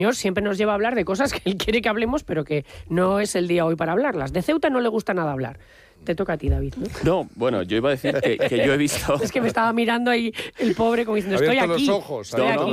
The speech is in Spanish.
señor siempre nos lleva a hablar de cosas que él quiere que hablemos, pero que no es el día hoy para hablarlas. De Ceuta no le gusta nada hablar. Te toca a ti, David, ¿no? No, bueno, yo iba a decir que yo he visto... Es que me estaba mirando ahí el pobre como diciendo, estoy Abierto aquí. los ojos. Estoy aquí.